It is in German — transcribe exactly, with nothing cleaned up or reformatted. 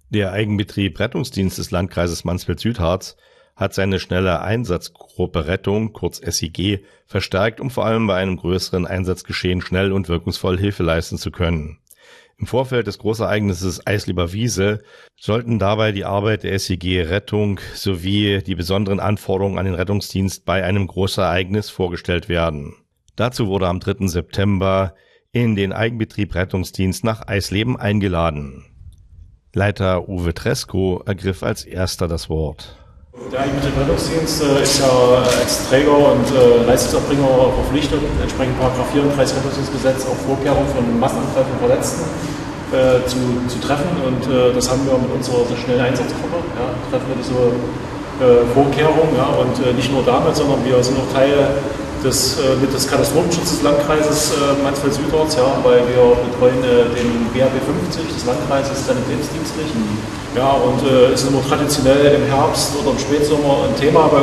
Der Eigenbetrieb Rettungsdienst des Landkreises Mansfeld-Südharz hat seine schnelle Einsatzgruppe Rettung, kurz S I G, verstärkt, um vor allem bei einem größeren Einsatzgeschehen schnell und wirkungsvoll Hilfe leisten zu können. Im Vorfeld des Großereignisses Eislieber Wiese sollten dabei die Arbeit der S I G Rettung sowie die besonderen Anforderungen an den Rettungsdienst bei einem Großereignis vorgestellt werden. Dazu wurde am dritten September in den Eigenbetrieb Rettungsdienst nach Eisleben eingeladen. Leiter Uwe Tresko ergriff als erster das Wort. Der Eigenbetrieb Rettungsdienst äh, ist ja als Träger und äh, Leistungserbringer verpflichtet, entsprechend Paragraph vierunddreißig Rettungsdienstgesetz auch Vorkehrungen von Massenangriffen und Verletzten äh, zu, zu treffen. Und äh, das haben wir mit unserer schnellen Einsatzgruppe. Ja, treffen wir diese äh, Vorkehrungen. Ja, und äh, nicht nur damit, sondern wir sind auch Teil des, äh, mit des Katastrophenschutzes des Landkreises äh, Mansfeld-Südharz, ja, weil wir betreuen äh, den B R B fünfzig des Landkreises sanitätsdienstlich. Ja, und äh, es ist immer traditionell im Herbst oder im Spätsommer ein Thema bei